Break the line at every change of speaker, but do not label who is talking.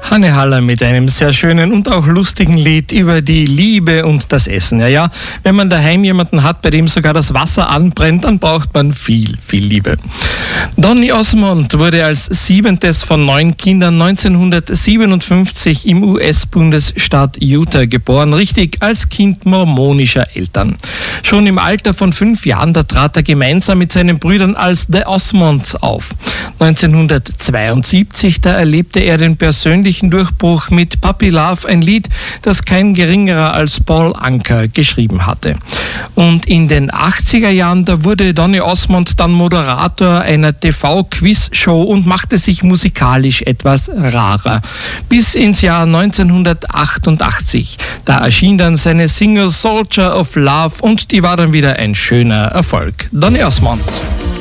Hanne Haller mit einem sehr schönen und auch lustigen Lied über die Liebe und das Essen. Ja, wenn man daheim jemanden hat, bei dem sogar das Wasser anbrennt, dann braucht man viel Liebe. Donny Osmond wurde als 7. von 9 Kindern 1957 im US-Bundesstaat Utah geboren, richtig als Kind mormonischer Eltern. Schon im Alter von 5 Jahren, da trat er gemeinsam mit seinen Brüdern als The Osmonds auf. 1972, da erlebte er den persönlichen Durchbruch mit Puppy Love, ein Lied, das kein geringerer als Paul Anka geschrieben hatte. Und in den 80er Jahren, da wurde Donny Osmond dann Moderator einer TV-Quiz-Show und machte sich musikalisch etwas rarer. Bis ins Jahr 1988. Da erschien dann seine Single Soldier of Love und die war dann wieder ein schöner Erfolg. Donny Osmond.